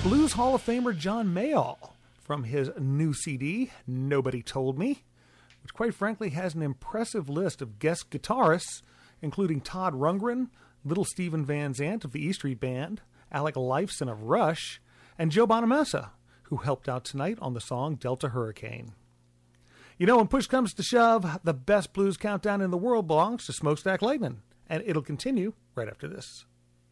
Blues Hall of Famer John Mayall from his new CD, Nobody Told Me, which quite frankly has an impressive list of guest guitarists, including Todd Rundgren, Little Steven Van Zandt of the E Street Band, Alec Lifeson of Rush, and Joe Bonamassa, who helped out tonight on the song Delta Hurricane. You know, when push comes to shove, the best blues countdown in the world belongs to Smokestack Lightning, and it'll continue right after this.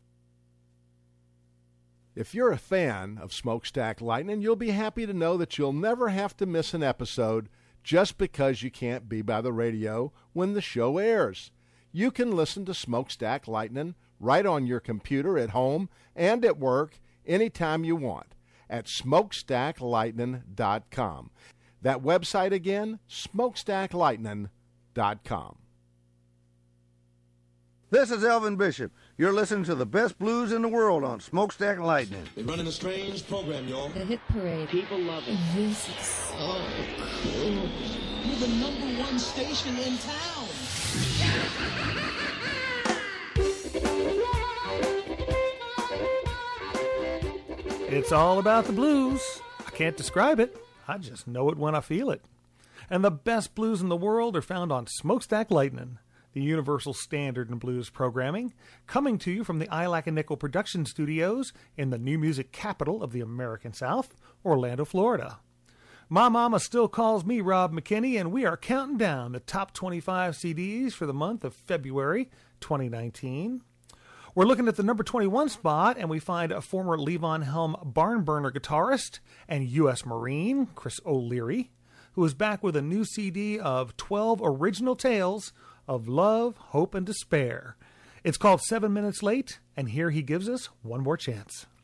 If you're a fan of Smokestack Lightning, you'll be happy to know that you'll never have to miss an episode just because you can't be by the radio when the show airs. You can listen to Smokestack Lightning right on your computer at home and at work anytime you want at smokestacklightning.com. That website again, smokestacklightning.com. This is Elvin Bishop. You're listening to the best blues in the world on Smokestack Lightning. They're running a strange program, y'all. The Hit Parade. People love it. This is so cool. You're the #1 station in town. It's all about the blues. I can't describe it. I just know it when I feel it. And the best blues in the world are found on Smokestack Lightning, the universal standard in blues programming, coming to you from the Ilac and Nickel production studios in the new music capital of the American South, Orlando, Florida. My mama still calls me Rob McKinney, and we are counting down the top 25 CDs for the month of February 2019. We're looking at the number 21 spot, and we find a former Levon Helm barn burner guitarist and U.S. Marine, Chris O'Leary, who is back with a new CD of 12 original tales of love, hope, and despair. It's called 7 Minutes Late, and here he gives us one more chance.